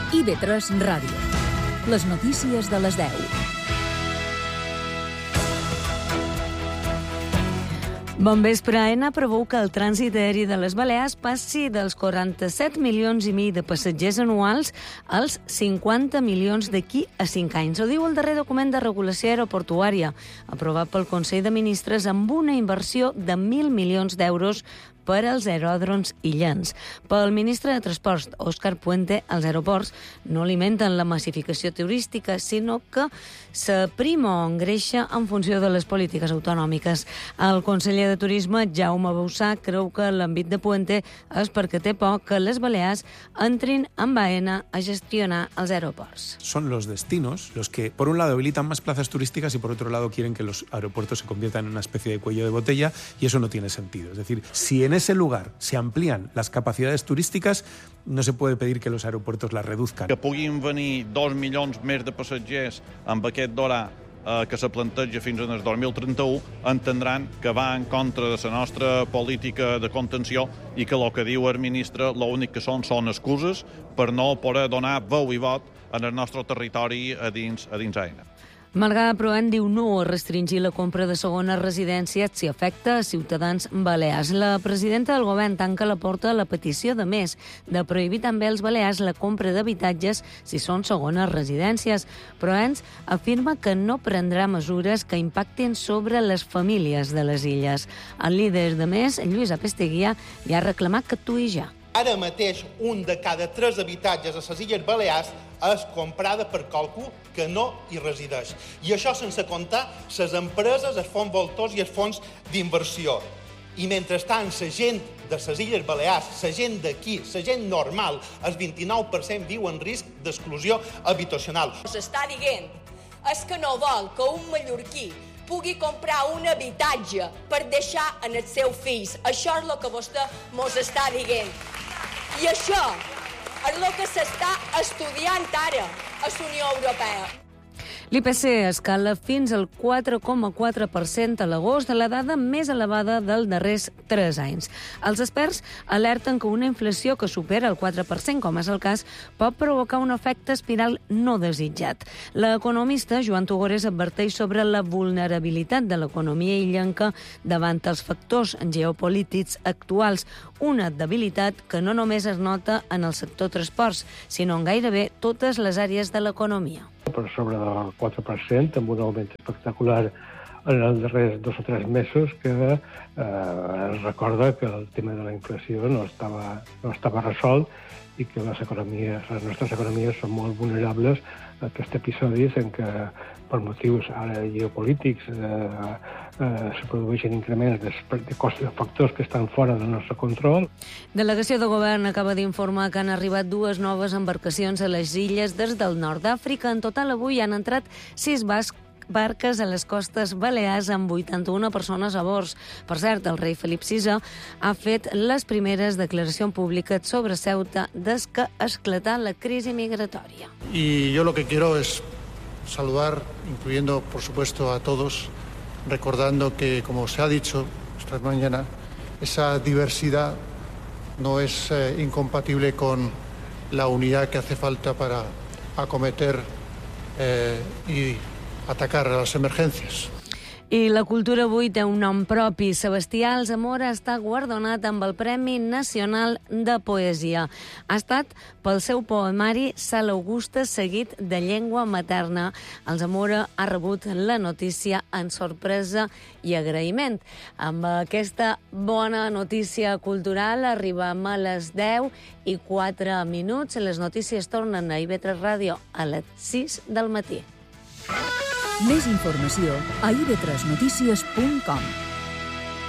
IB3 Ràdio. Les notícies de les 10. Bon vespre. AENA preveu que el trànsit aeri de les Balears passi dels 47 milions i mig de passatgers anuals als 50 milions d'aquí a 5 anys. Ho diu el darrer document de regulació aeroportuària, aprovat pel Consell de Ministres amb una inversió de 1.000 milions d'euros per als aeròdroms illants. Pel ministre de Transports, Òscar Puente, els aeroports no alimenten la massificació turística, sinó que s'aprima o engreixa en funció de les polítiques autonòmiques. El conseller de Turisme, Jaume Bausà, creu que l'àmbit de Puente és perquè té por que les Balears entrin amb AENA a gestionar els aeroports. Son los destinos los que, por un lado, habilitan más plazas turísticas y, por otro lado, quieren que los aeropuertos se conviertan en una especie de cuello de botella, y eso no tiene sentido. Es decir, si en ese lugar se amplían las capacidades turísticas, no se puede pedir que los aeropuertos las reduzcan. Que puguin venir 2 milions més de passatgers amb aquest d'hora que se planteja fins al 2031, entendran que va en contra de la nostra política de contenció i que el que diu el ministre l'únic que són excuses per no poder donar veu i vot en el nostre territori a dins AENA. Marga Proen diu no a restringir la compra de segones residències si afecta a ciutadans balears. La presidenta del govern tanca la porta a la petició de més de prohibir també als balears la compra d'habitatges si són segones residències. Proens afirma que no prendrà mesures que impactin sobre les famílies de les illes. El líder de Més, Lluís Apesteguia, li ha reclamat que actuï ja. Ara mateix, un de cada 3 habitatges a les Illes Balears és comprada per qualcú que no hi resideix. I això sense comptar les empreses, els fons voltors i els fons d'inversió. I mentrestant, la gent de les Illes Balears, la gent d'aquí, la gent normal, el 29% viu en risc d'exclusió habitacional. S'està dient és que no vol que un mallorquí pugui comprar un habitatge per deixar en els seus fills. Això és el que vostè mos està dient. I això és el que s'està estudiant ara a la Unió Europea. L'IPC escala fins al 4,4% a l'agost, la dada més elevada dels darrers 3 anys. Els experts alerten que una inflació que supera el 4%, com és el cas, pot provocar un efecte espiral no desitjat. L'economista Joan Tugores adverteix sobre la vulnerabilitat de l'economia illenca davant els factors geopolítics actuals, una debilitat que no només es nota en el sector transports, sinó en gairebé totes les àrees de l'economia. Per sobre del 4%, amb un augment espectacular en els darrers 2 o 3 mesos, que es recorda que el tema de la inflació no estava resolt i que les nostres economies són molt vulnerables a aquests episodis en què, per motius ara geopolítics, se produeixen increments de costos de factors que estan fora del nostre control. Delegació de Govern acaba d'informar que han arribat 2 noves embarcacions a les illes des del nord d'Àfrica. En total, avui han entrat 6 barques a les costes balears amb 81 persones a bord. Per cert, el rei Felip VI ha fet les primeres declaracions públiques sobre Ceuta des que esclatà la crisi migratòria. Y yo lo que quiero es saludar, incluyendo, por supuesto, a todos, recordando que, como se ha dicho esta mañana, esa diversidad no es incompatible con la unidad que hace falta para acometer y atacar a las emergencias. I la cultura avui té un nom propi. Sebastià Alsamora està guardonat amb el Premi Nacional de Poesia. Ha estat pel seu poemari Sal Augusta, seguit de llengua materna. Alsamora ha rebut la notícia en sorpresa i agraïment. Amb aquesta bona notícia cultural arribem a les 10:04. Les notícies tornen a IB3 Ràdio a les 6 del matí. Més informació a ib3notícies.com.